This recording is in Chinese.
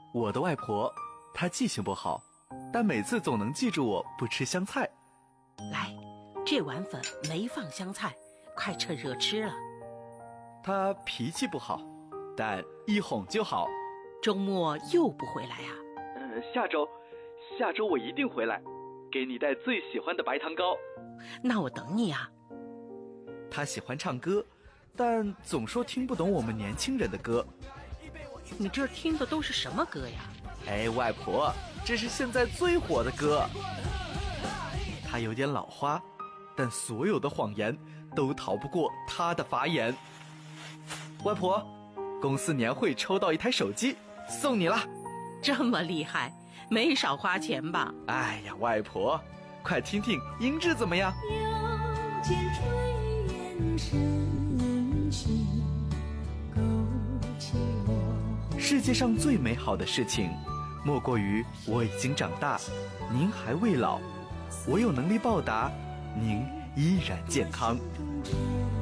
我的外婆，她记性不好，但每次总能记住我不吃香菜。 来，这碗粉没放香菜，快趁热吃了。 她脾气不好，但一哄就好。 周末又不回来啊？ 下周我一定回来，给你带最喜欢的白糖糕。 那我等你啊。 她喜欢唱歌，但总说听不懂我们年轻人的歌。 你这听的都是什么歌呀？ 哎，外婆，这是现在最火的歌。她有点老花，但所有的谎言都逃不过她的法眼。外婆，公司年会抽到一台手机，送你了。 这么厉害，没少花钱吧？ 哎呀，外婆，快听听音质怎么样？ 腰间炊烟深寻，勾起我。 世界上最美好的事情，莫过于我已经长大，您还未老，我有能力报答，您依然健康。